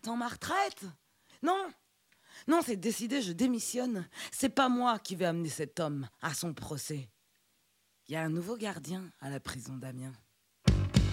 j'attends ma retraite. Non, non, c'est décidé, je démissionne. C'est pas moi qui vais amener cet homme à son procès. Il y a un nouveau gardien à la prison d'Amiens.